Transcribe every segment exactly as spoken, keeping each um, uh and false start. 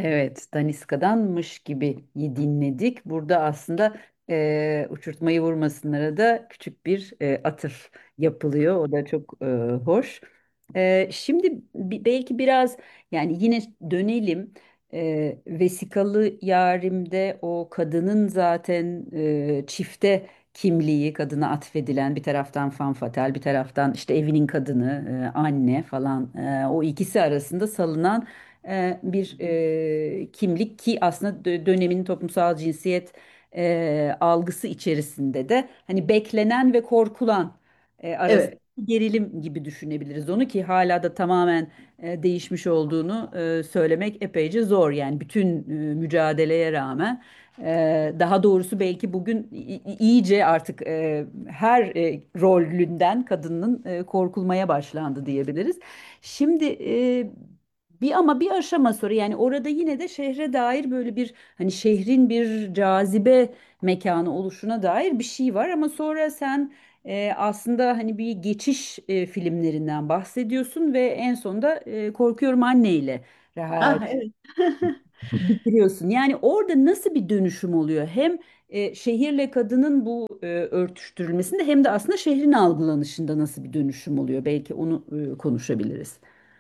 Evet, Daniska'danmış gibi dinledik. Burada aslında e, uçurtmayı vurmasınlara da küçük bir e, atıf yapılıyor. O da çok e, hoş. E, şimdi bi- belki biraz yani yine dönelim. E, Vesikalı Yarim'de o kadının zaten e, çifte kimliği kadına atfedilen bir taraftan femme fatale bir taraftan işte evinin kadını e, anne falan e, o ikisi arasında salınan e, bir e, kimlik ki aslında dö- dönemin toplumsal cinsiyet e, algısı içerisinde de hani beklenen ve korkulan e, arasında Evet. gerilim gibi düşünebiliriz onu ki hala da tamamen e, değişmiş olduğunu e, söylemek epeyce zor yani bütün e, mücadeleye rağmen. E, daha doğrusu belki bugün i- i- iyice artık e, her e, rolünden kadının e, korkulmaya başlandı diyebiliriz. Şimdi e, bir ama bir aşama sonra yani orada yine de şehre dair böyle bir hani şehrin bir cazibe mekanı oluşuna dair bir şey var ama sonra sen e, aslında hani bir geçiş e, filmlerinden bahsediyorsun ve en sonunda e, Korkuyorum Anne ile Ah, evet. bitiriyorsun. Yani orada nasıl bir dönüşüm oluyor? Hem e, şehirle kadının bu e, örtüştürülmesinde hem de aslında şehrin algılanışında nasıl bir dönüşüm oluyor? Belki onu e, konuşabiliriz.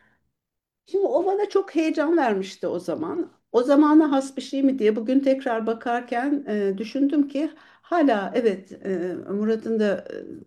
Şimdi o bana çok heyecan vermişti o zaman. O zamana has bir şey mi diye bugün tekrar bakarken e, düşündüm ki hala evet, e, Murat'ın da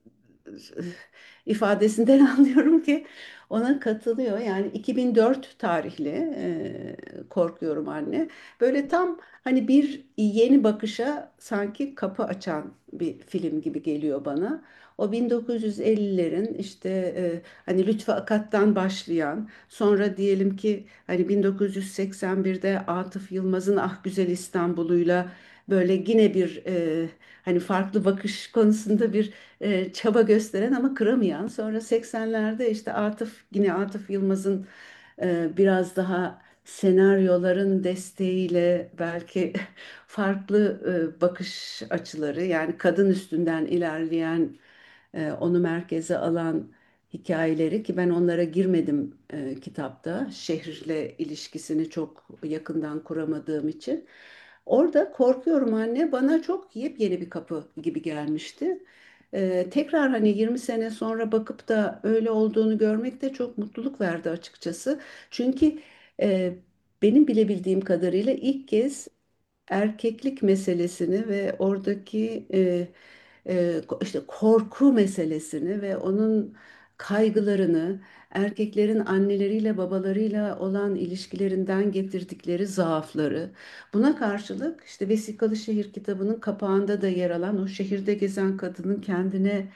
e, ifadesinden anlıyorum ki ona katılıyor. Yani iki bin dört tarihli e, Korkuyorum Anne. Böyle tam hani bir yeni bakışa sanki kapı açan bir film gibi geliyor bana. O bin dokuz yüz ellilerin işte e, hani Lütfü Akat'tan başlayan, sonra diyelim ki hani bin dokuz yüz seksen birde Atıf Yılmaz'ın Ah Güzel İstanbul'uyla böyle yine bir e, hani farklı bakış konusunda bir e, çaba gösteren ama kıramayan. Sonra seksenlerde işte Atıf yine Atıf Yılmaz'ın e, biraz daha senaryoların desteğiyle belki farklı e, bakış açıları yani kadın üstünden ilerleyen e, onu merkeze alan hikayeleri ki ben onlara girmedim e, kitapta. Şehirle ilişkisini çok yakından kuramadığım için. Orada Korkuyorum Anne bana çok yepyeni bir kapı gibi gelmişti. E, tekrar hani yirmi sene sonra bakıp da öyle olduğunu görmek de çok mutluluk verdi açıkçası. Çünkü e, benim bilebildiğim kadarıyla ilk kez erkeklik meselesini ve oradaki e, e, işte korku meselesini ve onun kaygılarını, erkeklerin anneleriyle babalarıyla olan ilişkilerinden getirdikleri zaafları, buna karşılık işte Vesikalı Şehir kitabının kapağında da yer alan o şehirde gezen kadının kendine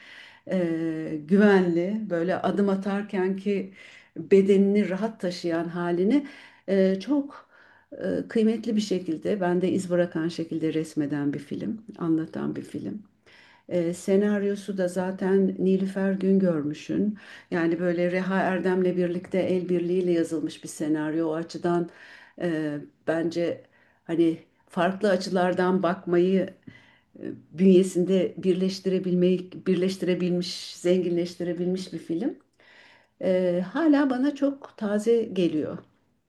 e, güvenli, böyle adım atarken ki bedenini rahat taşıyan halini e, çok e, kıymetli bir şekilde, bende iz bırakan şekilde resmeden bir film, anlatan bir film. E, senaryosu da zaten Nilüfer Güngörmüş'ün. Yani böyle Reha Erdem'le birlikte el birliğiyle yazılmış bir senaryo. O açıdan e, bence hani farklı açılardan bakmayı e, bünyesinde birleştirebilmeyi, birleştirebilmiş, zenginleştirebilmiş bir film. E, hala bana çok taze geliyor.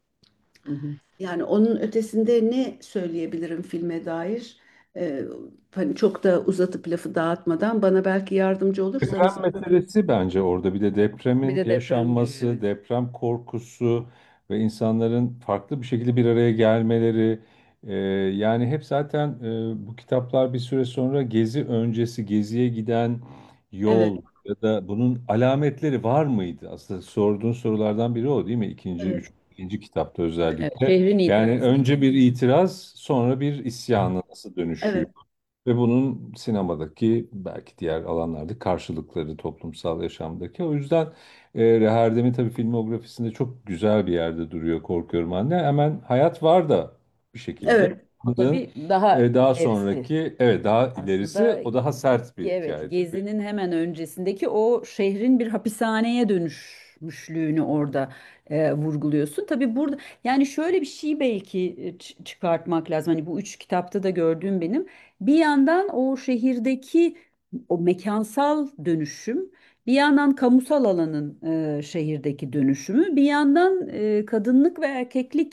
Hı hı. Yani onun ötesinde ne söyleyebilirim filme dair? Ee, hani çok da uzatıp lafı dağıtmadan bana belki yardımcı olursanız. Deprem meselesi bence orada bir de Bir depremin de deprem var, yaşanması, evet. deprem korkusu ve insanların farklı bir şekilde bir araya gelmeleri. e, Yani hep zaten e, bu kitaplar bir süre sonra gezi öncesi, geziye giden Evet, yol ya da bunun alametleri var mıydı? Aslında sorduğun sorulardan biri o değil mi? İkinci, evet, üç, ikinci kitapta Evet, özellikle. şehrin Yani itirazı. önce bir itiraz, sonra bir isyanı nasıl dönüşüyor? evet, Ve bunun sinemadaki belki diğer alanlarda karşılıkları toplumsal yaşamdaki. O yüzden e, Reha Erdem'in tabii filmografisinde çok güzel bir yerde duruyor Korkuyorum Anne. Hemen Hayat var da bir şekilde. evet, O Anladığın, tabii daha e, daha ilerisi. sonraki, evet daha ilerisi Aslında o daha sert bir evet hikaye tabii. Gezi'nin hemen öncesindeki o şehrin bir hapishaneye dönüşmüşlüğünü orada e, vurguluyorsun. Tabii burada yani şöyle bir şey belki e, ç- çıkartmak lazım. Hani bu üç kitapta da gördüğüm benim. Bir yandan o şehirdeki o mekansal dönüşüm, bir yandan kamusal alanın e, şehirdeki dönüşümü, bir yandan e, kadınlık ve erkeklik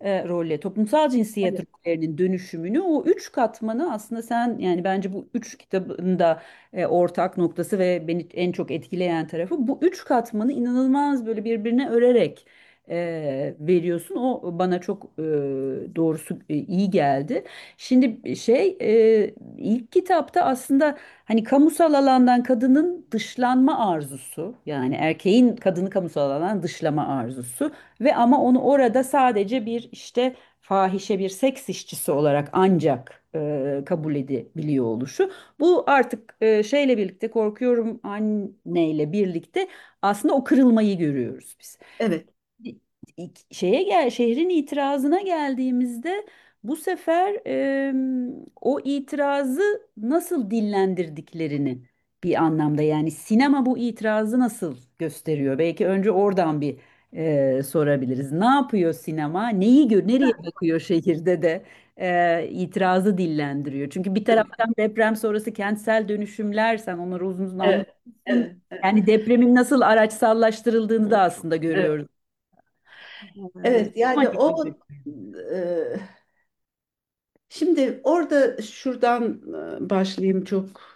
e, rolle, toplumsal cinsiyet Evet, rollerinin dönüşümünü, o üç katmanı aslında sen, yani bence bu üç kitabın da e, ortak noktası ve beni en çok etkileyen tarafı, bu üç katmanı inanılmaz böyle birbirine örerek e, veriyorsun. O bana çok e, doğrusu e, iyi geldi. Şimdi şey, e, ilk kitapta aslında hani kamusal alandan kadının dışlanma arzusu, yani erkeğin kadını kamusal alandan dışlama arzusu ve ama onu orada sadece bir işte fahişe, bir seks işçisi olarak ancak e, kabul edebiliyor oluşu. Bu artık e, şeyle birlikte, korkuyorum anneyle birlikte aslında o kırılmayı görüyoruz biz. evet, Şeye gel, şehrin itirazına geldiğimizde bu sefer em, o itirazı nasıl dillendirdiklerini bir anlamda, yani sinema bu itirazı nasıl gösteriyor? Belki önce oradan bir e, sorabiliriz. Ne yapıyor sinema? Neyi gör, nereye bakıyor şehirde de e, itirazı dillendiriyor? Çünkü bir tabii. taraftan deprem sonrası kentsel dönüşümler, sen onları uzun uzun Evet, anlatıyorsun. evet, evet, Yani depremin nasıl araçsallaştırıldığını da aslında evet. görüyoruz. Evet, Ama yani o gibi. e, şimdi orada şuradan e, başlayayım çok